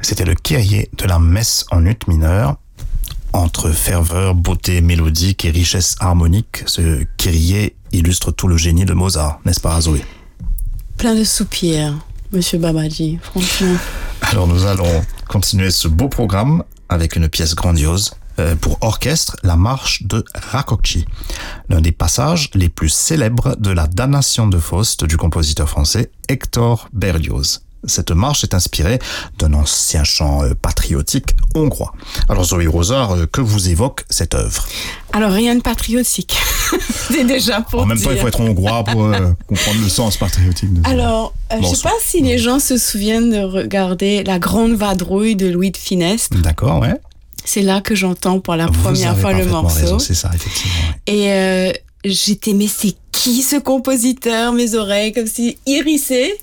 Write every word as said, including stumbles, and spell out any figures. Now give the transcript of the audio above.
C'était le Kyrie de la messe en ut mineur. Entre ferveur, beauté mélodique et richesse harmonique, ce Kyrie illustre tout le génie de Mozart, n'est-ce pas, Zoé? Plein de soupirs, Monsieur Babaji, franchement. Alors nous allons continuer ce beau programme avec une pièce grandiose euh, pour orchestre, la marche de Rákóczi, l'un des passages les plus célèbres de la Damnation de Faust du compositeur français Hector Berlioz. Cette marche est inspirée d'un ancien chant euh, patriotique hongrois. Alors Zoé Rosard, euh, que vous évoque cette œuvre? Alors rien de patriotique, c'est déjà pour En même dire. temps, il faut être hongrois pour euh, comprendre le sens patriotique de ça. Alors, euh, Bon, je sais pas si les gens se souviennent de regarder La Grande Vadrouille de Louis de Funès. D'accord, ouais. C'est là que j'entends pour la Vous première avez fois le parfaitement morceau. raison, c'est ça, effectivement. Ouais. Et euh, j'étais, mais c'est qui ce compositeur? Mes oreilles comme si hérissées.